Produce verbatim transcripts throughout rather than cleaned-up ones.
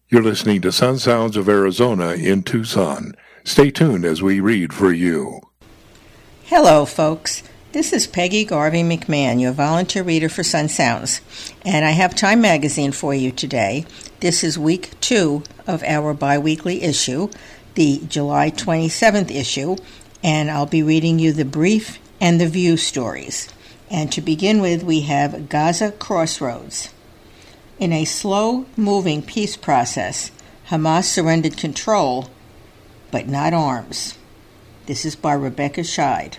You're listening to Sun Sounds of Arizona in Tucson. Stay tuned as we read for you. Hello, folks. This is Peggy Garvey McMahon, your volunteer reader for Sun Sounds, and I have Time Magazine for you today. This is week two of our bi-weekly issue, the July twenty-seventh issue, and I'll be reading you the brief and the view stories. And to begin with, we have Gaza Crossroads. In a slow-moving peace process, Hamas surrendered control, but not arms. This is by Rebecca Scheid.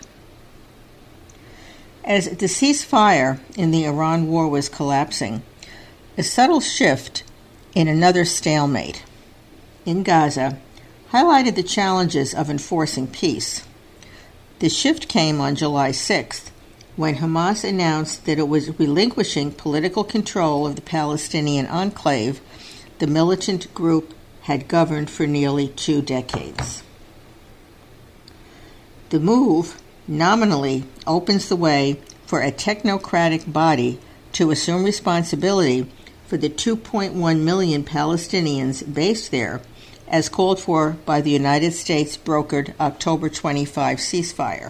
As the ceasefire in the Iran war was collapsing, a subtle shift in another stalemate in Gaza highlighted the challenges of enforcing peace. The shift came on July sixth, when Hamas announced that it was relinquishing political control of the Palestinian enclave the militant group had governed for nearly two decades. The move nominally opens the way for a technocratic body to assume responsibility for the two point one million Palestinians based there, as called for by the United States brokered October twenty-fifth ceasefire,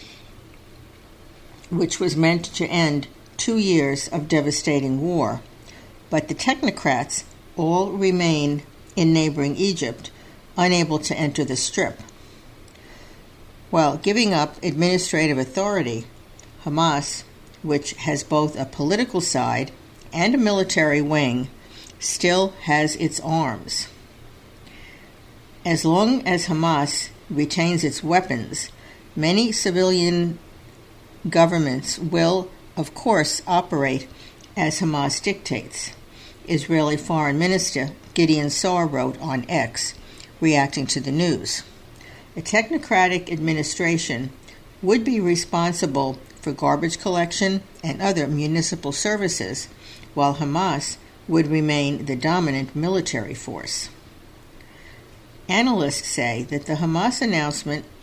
which was meant to end two years of devastating war. But the technocrats all remain in neighboring Egypt, unable to enter the Strip. While giving up administrative authority, Hamas, which has both a political side and a military wing, still has its arms. As long as Hamas retains its weapons, many civilian governments will, of course, operate as Hamas dictates. Israeli Foreign Minister Gideon Saar wrote on X, reacting to the news. A technocratic administration would be responsible for garbage collection and other municipal services, while Hamas would remain the dominant military force. Analysts say that the Hamas announcement